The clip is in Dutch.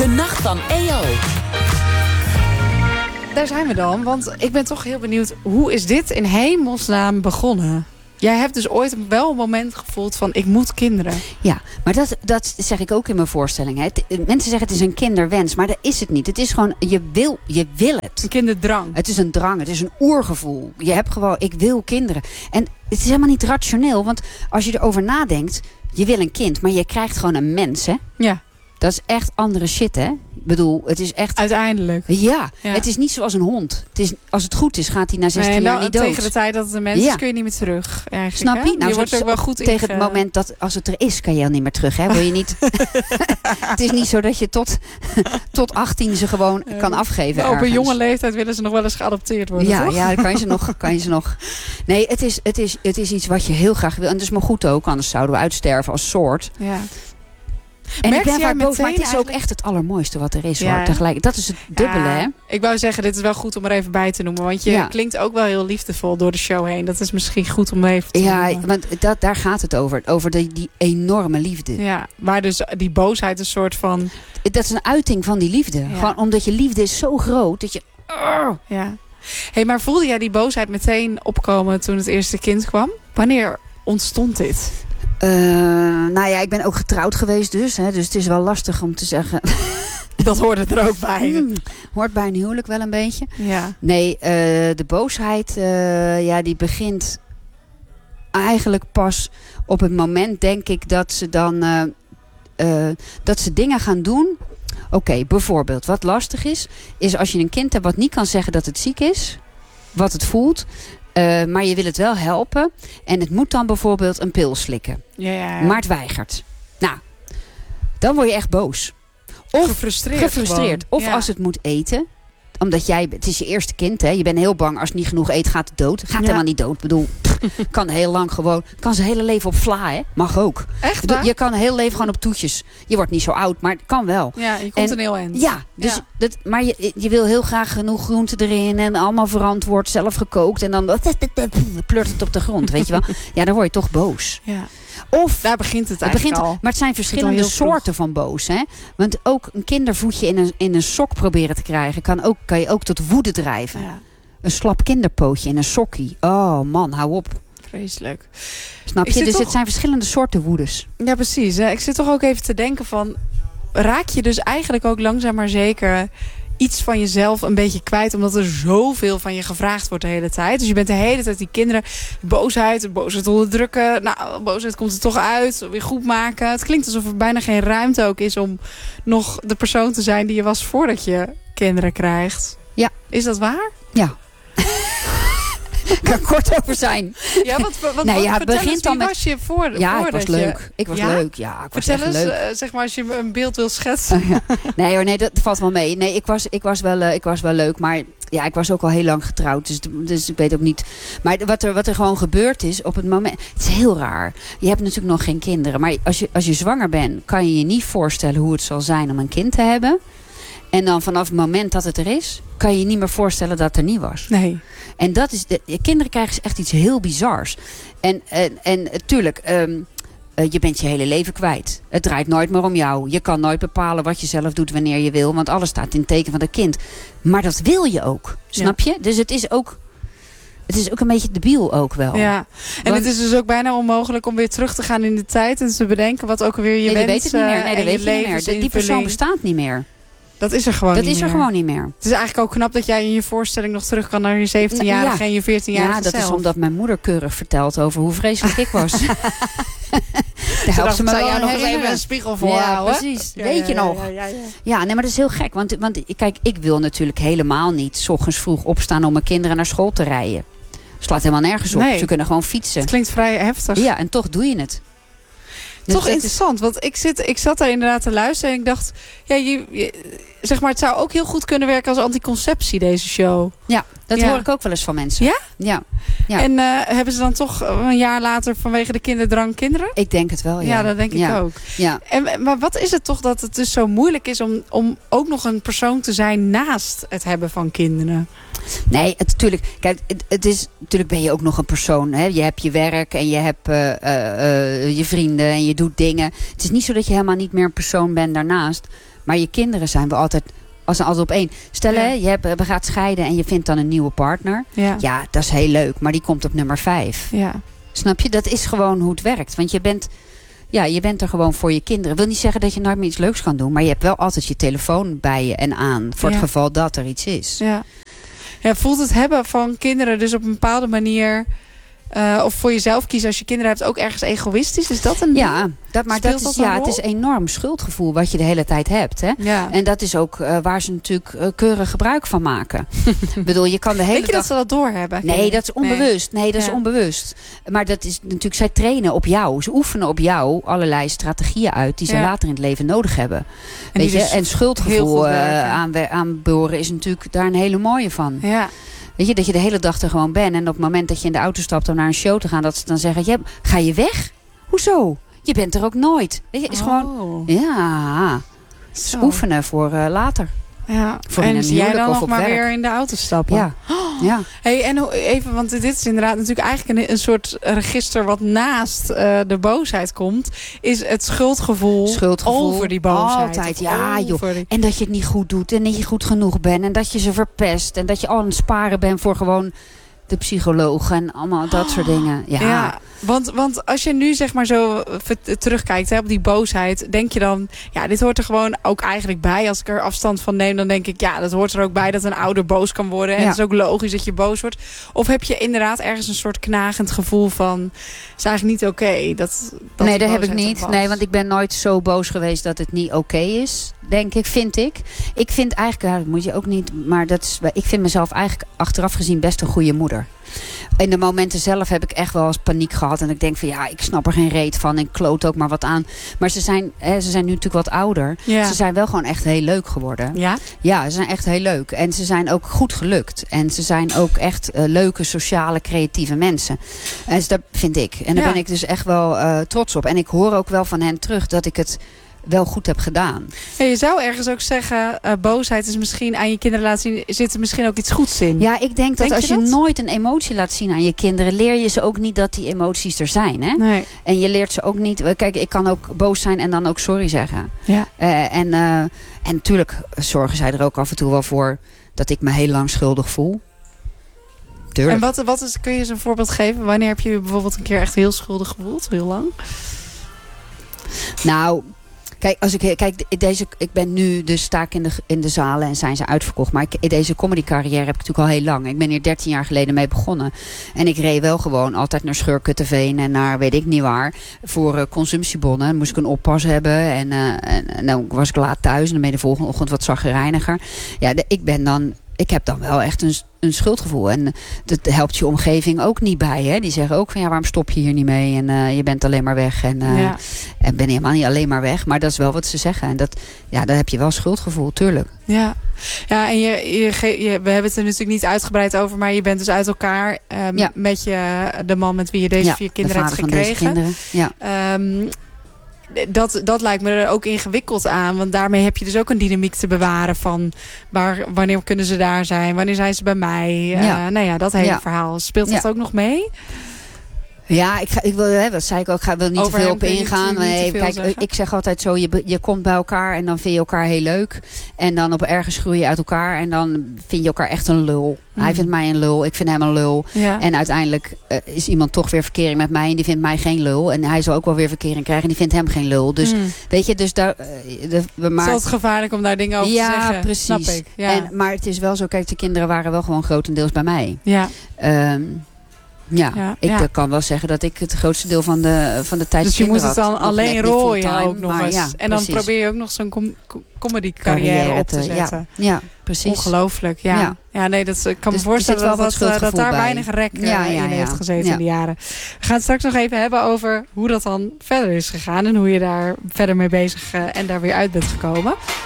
De Nacht van EO. Daar zijn we dan, want ik ben toch heel benieuwd... hoe is dit in hemelsnaam begonnen? Jij hebt dus ooit wel een moment gevoeld van... ik moet kinderen. Ja, maar dat zeg ik ook in mijn voorstelling. Hè. Mensen zeggen het is een kinderwens, maar dat is het niet. Het is gewoon, je wil het. Een kinderdrang. Het is een drang, het is een oergevoel. Je hebt gewoon, ik wil kinderen. En het is helemaal niet rationeel, want als je erover nadenkt... je wil een kind, maar je krijgt gewoon een mens, hè? Ja. Dat is echt andere shit, hè? Ik bedoel, het is echt... Uiteindelijk. Ja, het is niet zoals een hond. Als het goed is, gaat hij na 16 jaar niet dood. Tegen de tijd dat het een mens is, kun je niet meer terug. Snap je? Nou, je wordt er ook wel goed in. Tegen het moment dat, als het er is, kan je al niet meer terug. Hè? Wil je niet... Het is niet zo dat je tot 18 ze gewoon kan afgeven. Op een jonge leeftijd willen ze nog wel eens geadopteerd worden, toch? Ja, dan kan je ze nog. Nee, het is iets wat je heel graag wil. En dat is maar goed ook, anders zouden we uitsterven als soort. Ja. En merkte ik ben vaak boos, maar het is eigenlijk... ook echt het allermooiste wat er is. Hoor, tegelijk. Dat is het dubbele, hè? Ik wou zeggen, dit is wel goed om er even bij te noemen. Want je klinkt ook wel heel liefdevol door de show heen. Dat is misschien goed om even te noemen. Ja, want daar gaat het over. Over die enorme liefde. Ja, maar dus die boosheid een soort van... Dat is een uiting van die liefde. Ja. Gewoon omdat je liefde is zo groot dat je... Ja. Hey, maar voelde jij die boosheid meteen opkomen toen het eerste kind kwam? Wanneer ontstond dit? Nou ja, ik ben ook getrouwd geweest dus. Hè, dus het is wel lastig om te zeggen... Dat hoort er ook bij. Hoort bij een huwelijk wel een beetje. Ja. Nee, de boosheid die begint eigenlijk pas op het moment, denk ik, dat ze dan... dat ze dingen gaan doen. Oké, bijvoorbeeld, wat lastig is als je een kind hebt wat niet kan zeggen dat het ziek is. Wat het voelt. Maar je wil het wel helpen. En het moet dan bijvoorbeeld een pil slikken. Ja. Maar het weigert. Nou, dan word je echt boos. Of gefrustreerd. Of als het moet eten. Omdat het is je eerste kind, hè. Je bent heel bang als het niet genoeg eet, gaat het dood. Gaat helemaal niet dood. Ik bedoel, kan heel lang gewoon... Kan zijn hele leven op vla, hè. Mag ook. Echt waar? Je kan heel leven gewoon op toetjes. Je wordt niet zo oud, maar het kan wel. Ja, je komt een heel eind. Ja, dus maar je wil heel graag genoeg groenten erin. En allemaal verantwoord, zelf gekookt. En dan pleurt het op de grond, weet je wel. Ja, dan word je toch boos. Ja. Of, daar begint het eigenlijk al. Maar het zijn verschillende soorten van boos. Hè? Want ook een kindervoetje in een sok proberen te krijgen... kan je ook tot woede drijven. Ja. Een slap kinderpootje in een sokkie. Oh man, hou op. Vreselijk. Snap je? Dus het zijn verschillende soorten woedes. Ja, precies. Ik zit toch ook even te denken van... raak je dus eigenlijk ook langzaam maar zeker... iets van jezelf een beetje kwijt. Omdat er zoveel van je gevraagd wordt de hele tijd. Dus je bent de hele tijd die kinderen... boosheid onderdrukken. Nou, boosheid komt er toch uit. Weer goed maken. Het klinkt alsof er bijna geen ruimte ook is... om nog de persoon te zijn die je was voordat je kinderen krijgt. Ja. Is dat waar? Ja. Ik kan kort over zijn. Ja, wat begint dan met... was je voor? Ja, ik was leuk. Ik was leuk. Ja, ik was Vertel echt eens, leuk. zeg maar als je een beeld wil schetsen. Nee hoor, nee, dat valt wel mee. Nee, ik was wel leuk, maar ja, ik was ook al heel lang getrouwd, dus ik weet ook niet. Maar wat er gewoon gebeurd is op het moment, het is heel raar. Je hebt natuurlijk nog geen kinderen, maar als je zwanger bent, kan je je niet voorstellen hoe het zal zijn om een kind te hebben. En dan vanaf het moment dat het er is, kan je je niet meer voorstellen dat het er niet was. Nee. En dat is kinderen krijgen echt iets heel bizars. En tuurlijk, je bent je hele leven kwijt. Het draait nooit meer om jou. Je kan nooit bepalen wat je zelf doet wanneer je wil. Want alles staat in het teken van het kind. Maar dat wil je ook. Snap je? Dus het is ook een beetje debiel ook wel. Ja. En het is dus ook bijna onmogelijk om weer terug te gaan in de tijd. En te bedenken wat ook weer je wens. Weet het niet meer. Nee, dat weet je niet meer. Die persoon bestaat niet meer. Dat is er gewoon niet meer. Het is eigenlijk ook knap dat jij in je voorstelling nog terug kan naar je 17-jarige en je 14-jarige Ja, dat is omdat mijn moeder keurig vertelt over hoe vreselijk ik was. Daar helpt ze me wel jou nog eens even een spiegel voor houden. Precies. Weet je nog? Ja, nee, maar dat is heel gek. Want kijk, ik wil natuurlijk helemaal niet 's ochtends vroeg opstaan om mijn kinderen naar school te rijden. Slaat helemaal nergens op. Nee. Ze kunnen gewoon fietsen. Het klinkt vrij heftig. Ja, en toch doe je het. Dus toch interessant, want ik zat daar inderdaad te luisteren en ik dacht, ja, zeg maar, het zou ook heel goed kunnen werken als anticonceptie, deze show. Ja, dat hoor ik ook wel eens van mensen. Ja? Ja. En hebben ze dan toch een jaar later vanwege de kinderdrang kinderen? Ik denk het wel, ja. Ja, dat denk ik ook. Ja. Maar wat is het toch dat het dus zo moeilijk is om ook nog een persoon te zijn naast het hebben van kinderen? Nee, natuurlijk ben je ook nog een persoon. Hè? Je hebt je werk en je hebt je vrienden en je doet dingen. Het is niet zo dat je helemaal niet meer een persoon bent daarnaast. Maar je kinderen zijn wel altijd op één. Stel, we gaat scheiden en je vindt dan een nieuwe partner. Ja, dat is heel leuk. Maar die komt op nummer 5. Ja. Snap je? Dat is gewoon hoe het werkt. Want je bent er gewoon voor je kinderen. Ik wil niet zeggen dat je nooit meer iets leuks kan doen. Maar je hebt wel altijd je telefoon bij je en aan. Voor het geval dat er iets is. Ja. Voelt het hebben van kinderen dus op een bepaalde manier... of voor jezelf kiezen als je kinderen hebt ook ergens egoïstisch? Is dat een ding? Ja, het is een enorm schuldgevoel wat je de hele tijd hebt. Hè? Ja. En dat is ook waar ze natuurlijk keurig gebruik van maken. Ik bedoel, je kan de hele Denk je dag... dat ze dat doorhebben? Nee, dat is onbewust. Nee, dat is onbewust. Maar dat is natuurlijk, zij trainen op jou. Ze oefenen op jou allerlei strategieën uit die ze later in het leven nodig hebben. Weet je? En schuldgevoel aanboren is natuurlijk daar een hele mooie van. Ja. Weet je, dat je de hele dag er gewoon bent. En op het moment dat je in de auto stapt om naar een show te gaan... dat ze dan zeggen, ga je weg? Hoezo? Je bent er ook nooit. Weet je, is gewoon... Ja, dus oefenen voor later. Ja. Voor en zie jij dan nog maar werk. Weer in de auto stappen. Ja. Ja. Hey, en even, want dit is inderdaad natuurlijk eigenlijk een soort register wat naast de boosheid komt. Is het schuldgevoel over die boosheid. Altijd, ja joh. En dat je het niet goed doet en niet goed genoeg bent. En dat je ze verpest. En dat je al aan het sparen bent voor gewoon de psycholoog en allemaal dat soort dingen. Ja. Want als je nu zeg maar zo terugkijkt op die boosheid, denk je dan, ja, dit hoort er gewoon ook eigenlijk bij. Als ik er afstand van neem, dan denk ik, ja, dat hoort er ook bij dat een ouder boos kan worden. En het is ook logisch dat je boos wordt. Of heb je inderdaad ergens een soort knagend gevoel van, het is eigenlijk niet oké. Nee, dat heb ik niet. Nee, want ik ben nooit zo boos geweest dat het niet oké is. Denk ik, vind ik. Ik vind eigenlijk, dat moet je ook niet, maar ik vind mezelf eigenlijk achteraf gezien best een goede moeder. In de momenten zelf heb ik echt wel eens paniek gehad. En ik denk van ik snap er geen reet van. En kloot ook maar wat aan. Maar ze zijn nu natuurlijk wat ouder. Ja. Ze zijn wel gewoon echt heel leuk geworden. Ja? Ja, ze zijn echt heel leuk. En ze zijn ook goed gelukt. En ze zijn ook echt leuke, sociale, creatieve mensen. En dat vind ik. En daar ben ik dus echt wel trots op. En ik hoor ook wel van hen terug dat ik het wel goed heb gedaan. Ja, je zou ergens ook zeggen, boosheid is misschien aan je kinderen laten zien, zit er misschien ook iets goeds in. Ja, ik denk dat als je nooit een emotie laat zien aan je kinderen, leer je ze ook niet dat die emoties er zijn. Hè? Nee. En je leert ze ook niet, kijk, ik kan ook boos zijn en dan ook sorry zeggen. Ja. En natuurlijk zorgen zij er ook af en toe wel voor dat ik me heel lang schuldig voel. Tuurlijk. En wat is, kun je eens een voorbeeld geven? Wanneer heb je je bijvoorbeeld een keer echt heel schuldig gevoeld? Heel lang? Nou, ik ben nu dus sta ik in de zalen en zijn ze uitverkocht. Maar deze comedycarrière heb ik natuurlijk al heel lang. Ik ben hier 13 jaar geleden mee begonnen. En ik reed wel gewoon altijd naar Schurkutteveen en naar weet ik niet waar. Voor consumptiebonnen. Dan moest ik een oppas hebben. En dan was ik laat thuis. En dan ben je de volgende ochtend wat chagrijniger. Ja, ik heb dan wel echt een schuldgevoel. En dat helpt je omgeving ook niet bij. Hè? Die zeggen ook van waarom stop je hier niet mee? En je bent alleen maar weg. En ben helemaal niet alleen maar weg. Maar dat is wel wat ze zeggen. En daar heb je wel schuldgevoel, tuurlijk. Ja, en we hebben het er natuurlijk niet uitgebreid over. Maar je bent dus uit elkaar met de man met wie je deze 4 kinderen hebt gekregen. Van deze kinderen. Ja. Dat lijkt me er ook ingewikkeld aan. Want daarmee heb je dus ook een dynamiek te bewaren van wanneer kunnen ze daar zijn? Wanneer zijn ze bij mij? Dat hele verhaal. Speelt dat ook nog mee? Ja, dat zei ik ook. Ik wil niet te veel op ingaan. Nee, kijk, ik zeg altijd zo, je komt bij elkaar en dan vind je elkaar heel leuk. En dan op ergens groei je uit elkaar en dan vind je elkaar echt een lul. Hij vindt mij een lul, ik vind hem een lul. Ja. En uiteindelijk is iemand toch weer verkering met mij en die vindt mij geen lul. En hij zal ook wel weer verkering krijgen en die vindt hem geen lul. Dus weet je, dus daar... Het is altijd gevaarlijk om daar dingen over te zeggen. Ja, precies. Snap ik. Ja. Maar het is wel zo, kijk, de kinderen waren wel gewoon grotendeels bij mij. Ja. Ik kan wel zeggen dat ik het grootste deel van de tijd... Dus je moet het dan alleen rooien ook nog eens. Ja, en dan probeer je ook nog zo'n comedy carrière op te zetten. Ja, precies. Ongelooflijk, ja. Ja, nee, ik kan me voorstellen dat daar weinig rek in heeft gezeten in de jaren. We gaan het straks nog even hebben over hoe dat dan verder is gegaan. En hoe je daar verder mee bezig en daar weer uit bent gekomen.